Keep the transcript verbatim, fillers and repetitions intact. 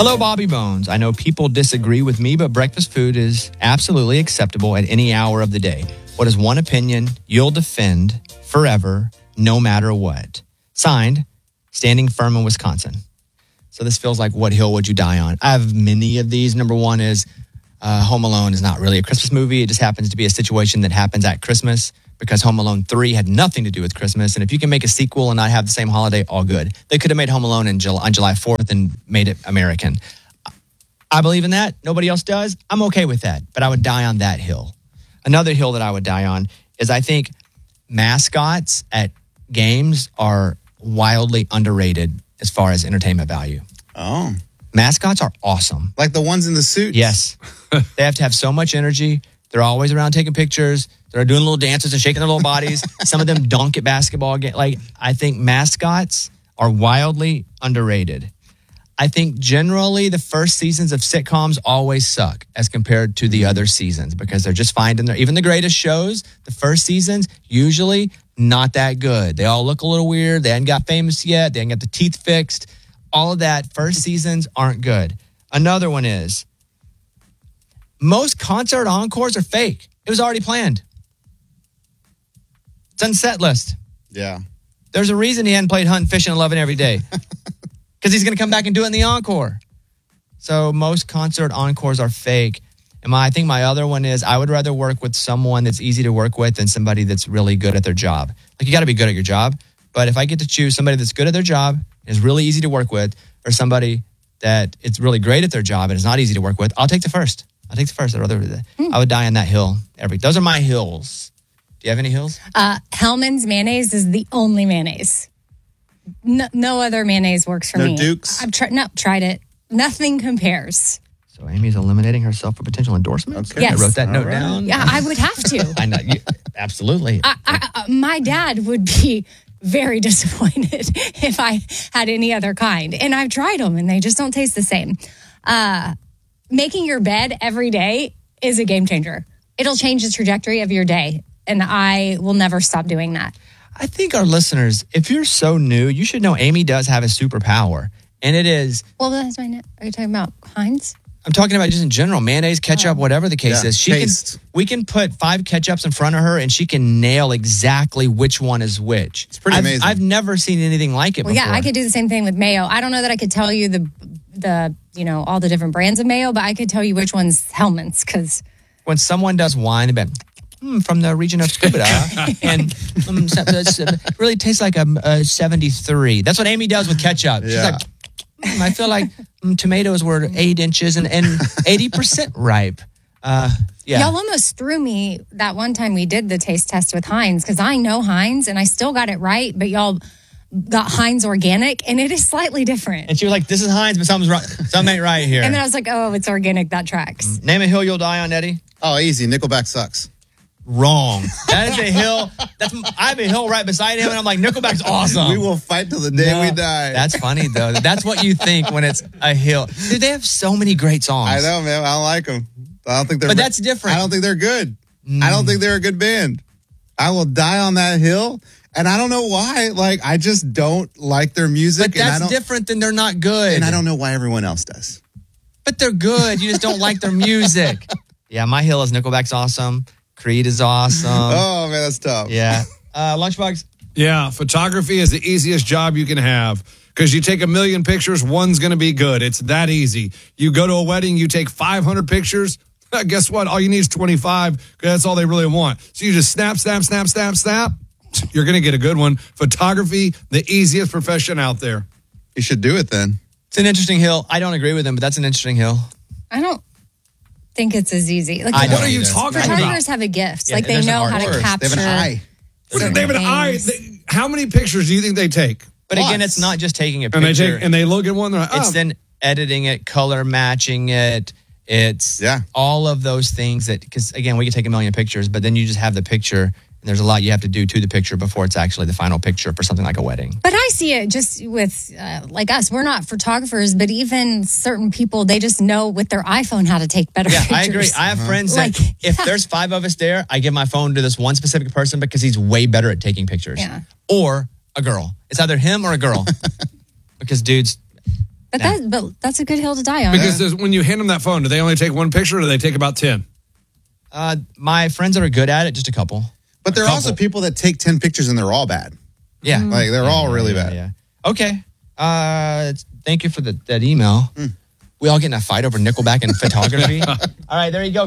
Hello, Bobby Bones. I know people disagree with me, but breakfast food is absolutely acceptable at any hour of the day. What is one opinion you'll defend forever, no matter what? Signed, Standing Firm in Wisconsin. So this feels like, what hill would you die on? I have many of these. Number one is uh, Home Alone is not really a Christmas movie. It just happens to be a situation that happens at Christmas because Home Alone three had nothing to do with Christmas. And if you can make a sequel and not have the same holiday, all good. They could have made Home Alone in July, on July fourth and made it American. I believe in that. Nobody else does. I'm okay with that. But I would die on that hill. Another hill that I would die on is I think mascots at games are wildly underrated as far as entertainment value. Oh. Mascots are awesome. Like the ones in the suits? Yes. They have to have so much energy. They're always around taking pictures. They're doing little dances and shaking their little bodies. Some of them dunk at basketball games. Like, I think mascots are wildly underrated. I think generally the first seasons of sitcoms always suck as compared to the other seasons because they're just finding their, even the greatest shows, the first seasons, usually not that good. They all look a little weird. They haven't got famous yet. They haven't got the teeth fixed. All of that, first seasons aren't good. Another one is most concert encores are fake. It was already planned. It's on set list. Yeah. There's a reason he hadn't played Hunt, Fishing, and Loving every day. Because he's going to come back and do it in the encore. So most concert encores are fake. And my, I think my other one is I would rather work with someone that's easy to work with than somebody that's really good at their job. Like, you got to be good at your job. But if I get to choose somebody that's good at their job, is really easy to work with, or somebody that it's really great at their job and is not easy to work with, I'll take the first. I'll take the first. I'd rather, mm. I would die on that hill. Every Those are my hills. Do you have any hills? Uh, Hellman's mayonnaise is the only mayonnaise. No, no other mayonnaise works for no me. No Dukes? I've tried. No, tried it. Nothing compares. So Amy's eliminating herself for potential endorsements? Okay. Yes. I wrote that All note right. down. Yeah, I would have to. I know. You, absolutely. I, I, I, my dad would be very disappointed if I had any other kind. And I've tried them, and they just don't taste the same. Uh, making your bed every day is a game changer. It'll change the trajectory of your day, and I will never stop doing that. I think our listeners, if you're so new, you should know Amy does have a superpower, and it is... Well, that's my... Are you talking about Heinz? I'm talking about just in general, mayonnaise, ketchup, Oh. whatever the case Yeah, is. She taste. can, we can put five ketchups in front of her, and she can nail exactly which one is which. It's pretty I've, amazing. I've never seen anything like it Well, before. yeah, I could do the same thing with mayo. I don't know that I could tell you the, the you know, all the different brands of mayo, but I could tell you which one's Hellman's, because... When someone does wine, they bet, hmm, from the region of Scuba, and um, so- it's, uh, really tastes like a, a seventy-three. That's what Amy does with ketchup. She's Yeah. like, hmm, I feel like mm, tomatoes were eight inches and, and eighty percent ripe. Uh, yeah. Y'all almost threw me that one time we did the taste test with Heinz, because I know Heinz, and I still got it right, but y'all got Heinz organic, and it is slightly different. And she was like, this is Heinz, but something's right. Something ain't right here. And then I was like, oh, it's organic. That tracks. Name a hill you'll die on, Eddie. Oh, easy. Nickelback sucks. Wrong. That is a hill. That's I have a hill right beside him, and I'm like, Nickelback's awesome. We will fight till the day No, we die. That's funny, though. That's what you think when it's a hill. Dude, they have so many great songs. I know, man. I don't like them. I don't think they're. But that's different. I don't think they're good. Mm. I don't think they're a good band. I will die on that hill, and I don't know why. Like, I just don't like their music. But and I that's don't, different than they're not good. And I don't know why everyone else does. But they're good. You just don't like their music. Yeah, my hill is Nickelback's awesome. Creed is awesome. Oh man, that's tough. Yeah. Uh, Lunchbox. Yeah, photography is the easiest job you can have because you take a million pictures, one's going to be good. It's that easy. You go to a wedding, you take five hundred pictures. Guess what? All you need is twenty-five because that's all they really want. So you just snap, snap, snap, snap, snap. You're going to get a good one. Photography, the easiest profession out there. You should do it then. It's an interesting hill. I don't agree with him, but that's an interesting hill. I don't think it's as easy. Like, I don't What are you either. talking about? photographers have a gift. Yeah, like, they there's an know art. how Of to course, capture. They have an eye. certain They have an eye. things. They- How many pictures do you think they take? But again, Lots. it's not just taking a And they picture. take and they look at one. They're like, It's oh, then editing it, color matching it. It's Yeah. all of those things that, because again, we could take a million pictures, but then you just have the picture, and there's a lot you have to do to the picture before it's actually the final picture for something like a wedding. But I see it just with, uh, like us, we're not photographers, but even certain people, they just know with their iPhone how to take better Yeah, pictures. I agree. I have friends that Like- if there's five of us there, I give my phone to this one specific person because he's way better at taking pictures. Yeah. Or a girl. It's either him or a girl. Because dudes, But Yeah. that but that's a good hill to die on. Because there's- when you hand them that phone, do they only take one picture or do they take about ten? Uh, my friends that are good at it, just a couple. But there are couple. also people that take ten pictures and they're all bad. Yeah. Like they're Yeah, all yeah, really yeah, bad. Yeah. Okay. Uh, it's- thank you for the, that email. We all get in a fight over Nickelback and photography. All right, there you go.